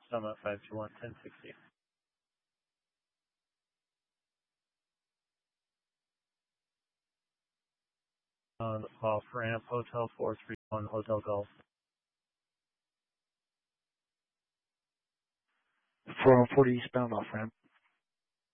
Summit 521, 1060. Off ramp, Hotel 431, Hotel Golf. 440 eastbound off ramp.